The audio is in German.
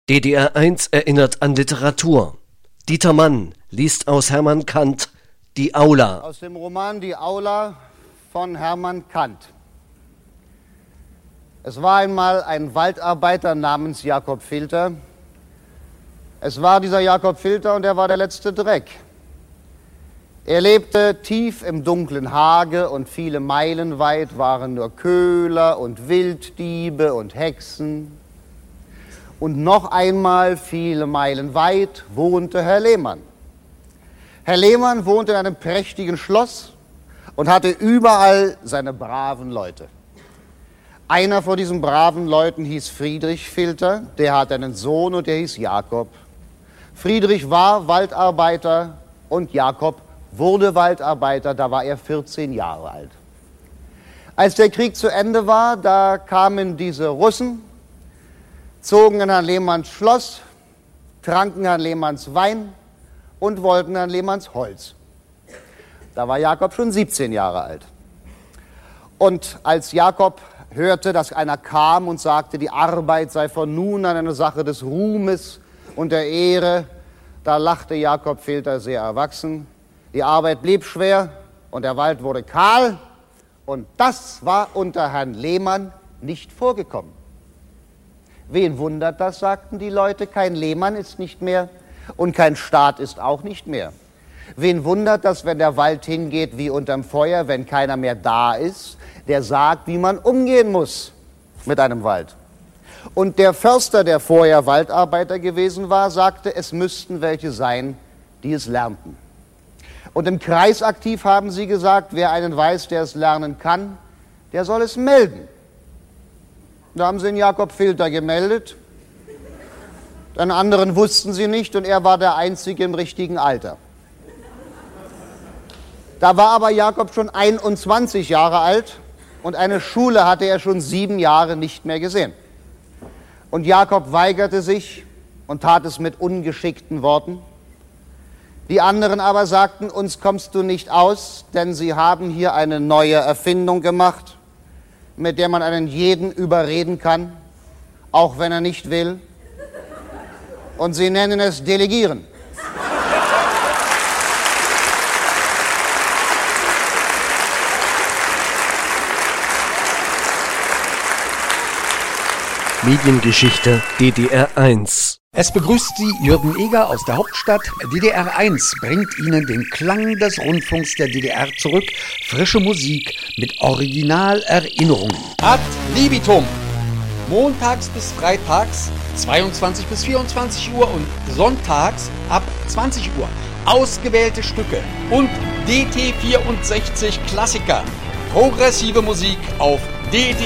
DDR 1 erinnert an Literatur. Dieter Mann liest aus Hermann Kant Die Aula. Aus dem Roman Die Aula von Hermann Kant. Es war einmal ein Waldarbeiter namens Jakob Filter. Es war dieser Jakob Filter und er war der letzte Dreck. Er lebte tief im dunklen Hage und viele Meilen weit waren nur Köhler und Wilddiebe und Hexen. Und noch einmal viele Meilen weit wohnte Herr Lehmann. Herr Lehmann wohnte in einem prächtigen Schloss und hatte überall seine braven Leute. Einer von diesen braven Leuten hieß Friedrich Filter, der hatte einen Sohn und der hieß Jakob. Friedrich war Waldarbeiter und Jakob wurde Waldarbeiter, da war er 14 Jahre alt. Als der Krieg zu Ende war, da kamen diese Russen, zogen in Herrn Lehmanns Schloss, tranken Herrn Lehmanns Wein und wollten Herrn Lehmanns Holz. Da war Jakob schon 17 Jahre alt. Und als Jakob hörte, dass einer kam und sagte, die Arbeit sei von nun an eine Sache des Ruhmes und der Ehre, da lachte Jakob Filter sehr erwachsen. Die Arbeit blieb schwer und der Wald wurde kahl und das war unter Herrn Lehmann nicht vorgekommen. Wen wundert das, sagten die Leute, kein Lehmann ist nicht mehr und kein Staat ist auch nicht mehr. Wen wundert das, wenn der Wald hingeht wie unterm Feuer, wenn keiner mehr da ist, der sagt, wie man umgehen muss mit einem Wald. Und der Förster, der vorher Waldarbeiter gewesen war, sagte, es müssten welche sein, die es lernten. Und im Kreisaktiv haben sie gesagt, wer einen weiß, der es lernen kann, der soll es melden. Da haben sie den Jakob Filter gemeldet. Den anderen wussten sie nicht und er war der Einzige im richtigen Alter. Da war aber Jakob schon 21 Jahre alt und eine Schule hatte er schon 7 Jahre nicht mehr gesehen. Und Jakob weigerte sich und tat es mit ungeschickten Worten. Die anderen aber sagten, uns kommst du nicht aus, denn sie haben hier eine neue Erfindung gemacht, mit der man einen jeden überreden kann, auch wenn er nicht will. Und sie nennen es Delegieren. Mediengeschichte DDR 1. Es begrüßt Sie Jürgen Eger aus der Hauptstadt. DDR 1 bringt Ihnen den Klang des Rundfunks der DDR zurück. Frische Musik mit Originalerinnerungen. Ad libitum. Montags bis freitags 22 bis 24 Uhr und sonntags ab 20 Uhr. Ausgewählte Stücke und DT64 Klassiker. Progressive Musik auf DDR